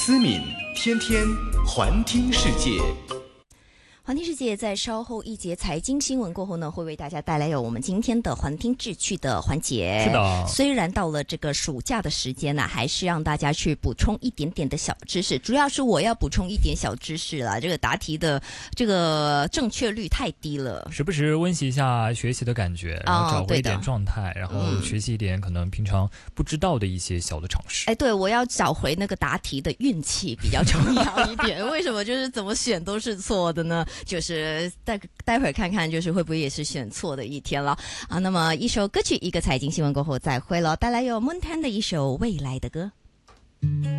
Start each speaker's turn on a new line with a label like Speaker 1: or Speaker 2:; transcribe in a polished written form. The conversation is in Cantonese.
Speaker 1: 思敏，天天环听世界。
Speaker 2: 环听世界在稍后一节财经新闻过后呢，会为大家带来有我们今天的环听智趣的环节。
Speaker 3: 是的，
Speaker 2: 虽然到了这个暑假的时间呢，还是让大家去补充一点点的小知识，主要是我要补充一点小知识啦。这个答题的这个正确率太低了，
Speaker 3: 时不时温习一下学习的感觉，然后找回一点状态，然后学习一点可能平常不知道的一些小的常识。
Speaker 2: 哎，对，我要找回那个答题的运气比较重要一点。为什么就是怎么选都是错的呢？就是待会儿看看，就是会不会也是选错的一天了啊？那么一首歌曲，一个财经新闻过后再会了，带来有 Moontan 的一首《未来的歌》。